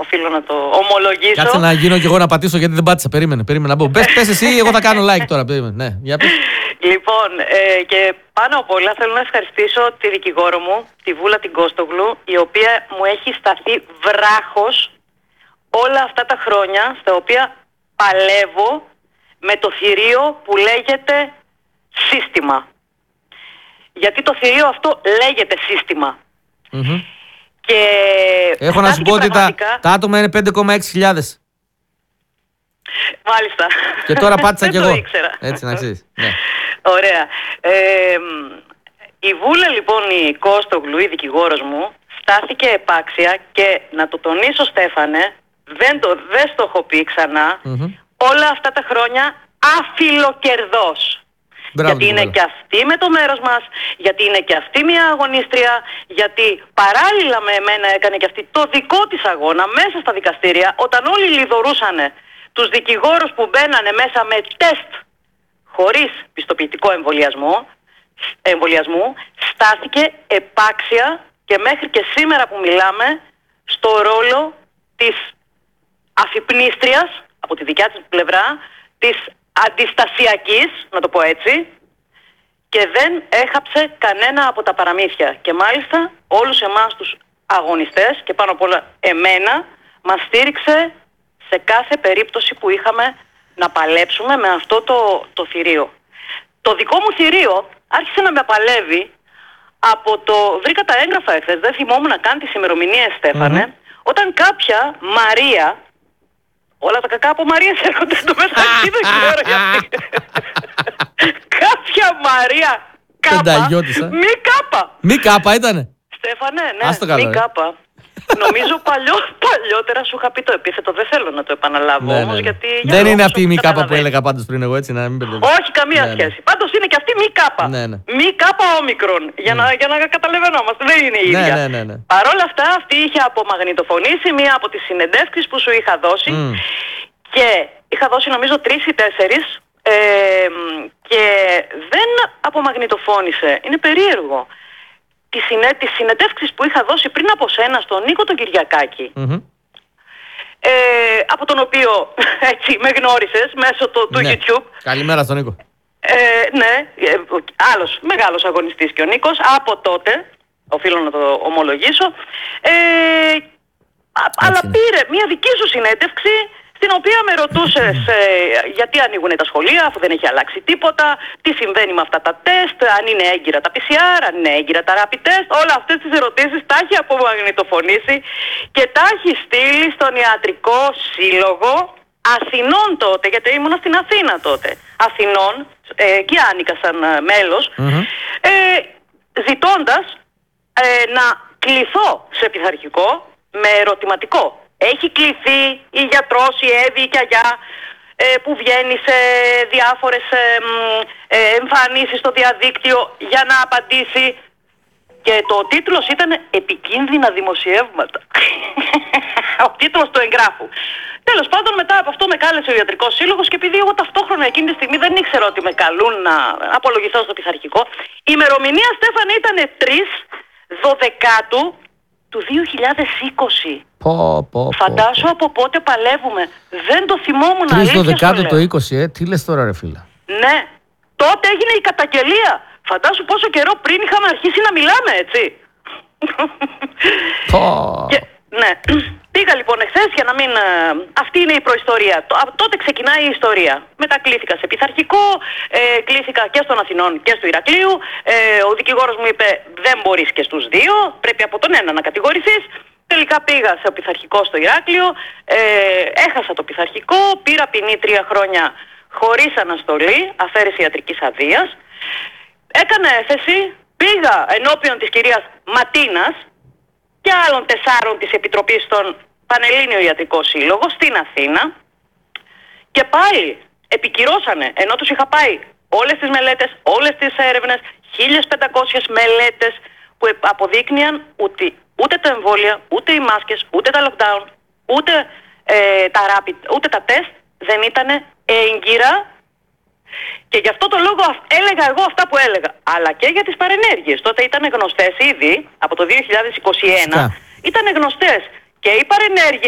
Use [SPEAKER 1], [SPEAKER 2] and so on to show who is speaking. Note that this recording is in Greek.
[SPEAKER 1] οφείλω να το ομολογήσω.
[SPEAKER 2] Κάτσε να γίνω κι εγώ να πατήσω γιατί δεν πάτησα. Περίμενε να μπω. Πες εσύ, εγώ θα κάνω like τώρα. Περίμενε. Ναι, για πες.
[SPEAKER 1] Λοιπόν, και πάνω απ' όλα θέλω να ευχαριστήσω τη δικηγόρο μου, τη Βούλα την Κώστογλου, η οποία μου έχει σταθεί βράχος όλα αυτά τα χρόνια, στα οποία παλεύω με το θηρίο που λέγεται σύστημα. Γιατί το θηρίο αυτό λέγεται σύστημα.
[SPEAKER 2] Mm-hmm.
[SPEAKER 1] Και
[SPEAKER 2] έχω να σου πω ότι τα άτομα είναι 5.600.
[SPEAKER 1] Μάλιστα.
[SPEAKER 2] Και τώρα πάτησα κι εγώ.
[SPEAKER 1] Ήξερα.
[SPEAKER 2] Έτσι να ξέρεις. Ναι.
[SPEAKER 1] Ωραία. Η Βούλα λοιπόν η Κώστογλου, η δικηγόρος μου, στάθηκε επάξια και να το τονίσω, Στέφανε, δεν στο έχω πει ξανά, όλα αυτά τα χρόνια αφιλοκερδός.
[SPEAKER 2] Μπράβο,
[SPEAKER 1] γιατί είναι και αυτή με το μέρος μας, γιατί είναι και αυτή μια αγωνίστρια, γιατί παράλληλα με εμένα έκανε και αυτή το δικό της αγώνα μέσα στα δικαστήρια, όταν όλοι λιδωρούσανε τους δικηγόρους που μπαίνανε μέσα με τεστ χωρίς πιστοποιητικό εμβολιασμού, στάθηκε επάξια και μέχρι και σήμερα που μιλάμε στο ρόλο της αφυπνίστριας από τη δικιά της πλευρά, της αντιστασιακής, να το πω έτσι, και δεν έχαψε κανένα από τα παραμύθια. Και μάλιστα όλους εμάς τους αγωνιστές και πάνω απ' όλα εμένα μας στήριξε σε κάθε περίπτωση που είχαμε να παλέψουμε με αυτό το θηρίο. Το δικό μου θηρίο άρχισε να με παλεύει από το... Βρήκα τα έγγραφα εχθές, δεν θυμόμουν καν τις ημερομηνίες, Στέφανε, όταν κάποια Μαρία... Όλα τα κακά από Μαρίες έρχονται στο μεταξύ, δεν ξέρω γιατί. Κάποια Μαρία Κάπα, μη Κάπα.
[SPEAKER 2] Μη Κάπα ήτανε.
[SPEAKER 1] Στέφανε, ναι, μη Κάπα. Νομίζω παλιότερα σου είχα πει το επίθετο, δεν θέλω να το επαναλάβω όμως, γιατί...
[SPEAKER 2] Δεν είναι αυτή η μη Κάπα που έλεγα πάντως πριν εγώ, έτσι, να μην μπερδεύω.
[SPEAKER 1] Όχι, καμία σχέση. Πάντως είναι και αυτή μη Κάπα. Μη Κάπα όμικρον, για να καταλαβαίνόμαστε, δεν είναι η ίδια. Παρ' όλα αυτά, αυτή είχε απομαγνητοφωνήσει μία από τις συνεντεύξεις που σου είχα δώσει και είχα δώσει νομίζω 3 ή 4 και δεν απομαγνητοφώνησε. Είναι περίεργο. Τις συνεντεύξεις που είχα δώσει πριν από σένα στον Νίκο τον Κυριακάκη, από τον οποίο έτσι με γνώρισες μέσω του YouTube.
[SPEAKER 2] Καλημέρα στον Νίκο.
[SPEAKER 1] Ναι, άλλος μεγάλος αγωνιστής και ο Νίκος, από τότε, οφείλω να το ομολογήσω, αλλά πήρε μια δική σου συνέντευξη, στην οποία με ρωτούσες γιατί ανοίγουν τα σχολεία αφού δεν έχει αλλάξει τίποτα, τι συμβαίνει με αυτά τα τεστ, αν είναι έγκυρα τα PCR, αν είναι έγκυρα τα rapid test, όλα αυτές τις ερωτήσεις τα έχει απομαγνητοφωνήσει και τα έχει στείλει στον Ιατρικό Σύλλογο Αθηνών τότε, γιατί ήμουν στην Αθήνα τότε, Αθηνών, εκεί άνοικα σαν μέλος, ζητώντας να κληθώ σε πειθαρχικό με ερωτηματικό. Έχει κληθεί η γιατρός, η Εύη, η Κιαγιά, που βγαίνει σε διάφορες εμφανίσεις στο διαδίκτυο για να απαντήσει, και το τίτλος ήταν «Επικίνδυνα δημοσιεύματα». Ο τίτλος του εγγράφου. Τέλος πάντων, μετά από αυτό με κάλεσε ο Ιατρικός Σύλλογος και επειδή εγώ ταυτόχρονα εκείνη τη στιγμή δεν ήξερα ότι με καλούν να απολογηθώ στο πειθαρχικό, η ημερομηνία, Στέφανε, ήταν 3/12 του 2020. Φαντάσου από πότε παλεύουμε. Δεν το θυμόμουν, αλήθεια.
[SPEAKER 2] 3/12 το 20, τι λες τώρα ρε φίλα.
[SPEAKER 1] Ναι, τότε έγινε η καταγγελία. Φαντάσου πόσο καιρό πριν είχαμε αρχίσει να μιλάμε, έτσι. Και, ναι, πήγα λοιπόν εχθές για να μην... αυτή είναι η προϊστορία. Τότε ξεκινάει η ιστορία. Μετά κλήθηκα σε πειθαρχικό, κλήθηκα και στον Αθηνών και στο Ηρακλείου. Ο δικηγόρος μου είπε δεν μπορείς και στους δύο, πρέπει από τον ένα να κατηγορηθείς. Τελικά πήγα σε πειθαρχικό στο Ηράκλειο, έχασα το πειθαρχικό, πήρα ποινή 3 χρόνια χωρίς αναστολή, αφαίρεση ιατρικής αδείας. Έκανα έφεση, πήγα ενώπιον της κυρίας Ματίνας και άλλων 4 της Επιτροπής στον Πανελλήνιο Ιατρικό Σύλλογο στην Αθήνα και πάλι επικυρώσανε, ενώ τους είχα πάει όλες τις μελέτες, όλες τις έρευνες, 1.500 μελέτες που αποδείκνυαν ότι ούτε τα εμβόλια, ούτε οι μάσκες, ούτε τα lockdown, ούτε τα rapid, ούτε τα τεστ δεν ήταν έγκυρα. Και γι' αυτό το λόγο έλεγα εγώ αυτά που έλεγα. Αλλά και για τις παρενέργειες. Τότε ήταν γνωστές ήδη, από το 2021, ήταν γνωστές και οι παρενέργειες